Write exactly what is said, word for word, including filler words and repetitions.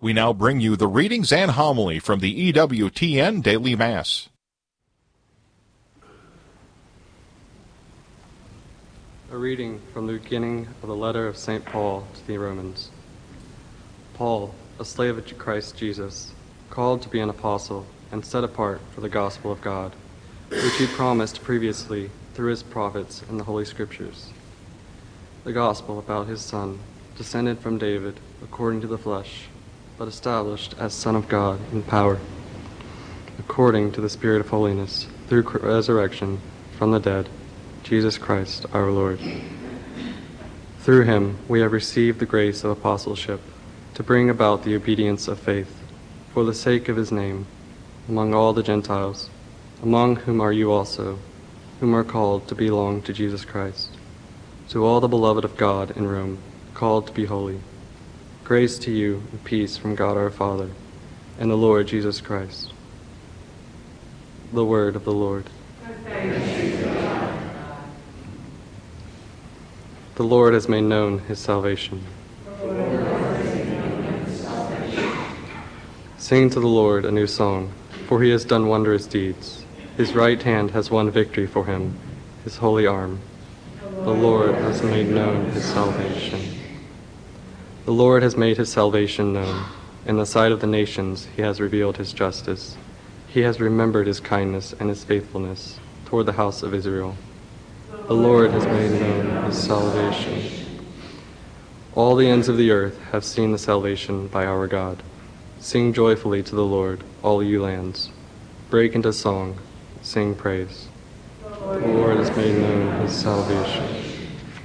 We now bring you the readings and homily from the E W T N Daily Mass. A reading from the beginning of the letter of Saint Paul to the Romans. Paul, a slave of Christ Jesus, called to be an apostle and set apart for the gospel of God, which he promised previously through his prophets in the Holy Scriptures. The gospel about his Son, descended from David according to the flesh, but established as Son of God in power, according to the Spirit of holiness, through resurrection from the dead, Jesus Christ our Lord. Through him we have received the grace of apostleship to bring about the obedience of faith, for the sake of his name, among all the Gentiles, among whom are you also, whom are called to belong to Jesus Christ. To all the beloved of God in Rome, called to be holy, grace to you and peace from God our Father and the Lord Jesus Christ. The word of the Lord. The Lord has made known his salvation. Sing to the Lord a new song, for he has done wondrous deeds. His right hand has won victory for him, his holy arm. The Lord has made known his salvation. The Lord has made his salvation known. In the sight of the nations he has revealed his justice. He has remembered his kindness and his faithfulness toward the house of Israel. The Lord has made known his salvation. All the ends of the earth have seen the salvation by our God. Sing joyfully to the Lord, all you lands. Break into song, sing praise. The Lord has made known his salvation.